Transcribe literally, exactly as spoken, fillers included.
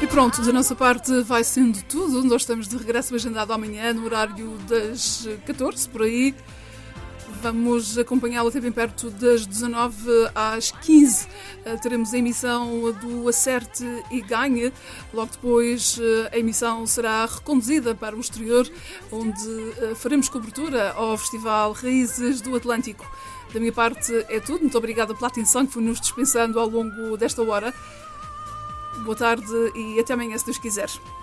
pronto, da nossa parte vai sendo tudo. Nós estamos de regresso agendado amanhã no horário das catorze, por aí. Vamos acompanhá-lo até bem perto das dezanove às quinze. Teremos a emissão do Acerte e Ganhe. Logo depois a emissão será reconduzida para o exterior, onde faremos cobertura ao Festival Raízes do Atlântico. Da minha parte é tudo. Muito obrigada pela atenção que foi nos dispensando ao longo desta hora. Boa tarde e até amanhã, se Deus quiser.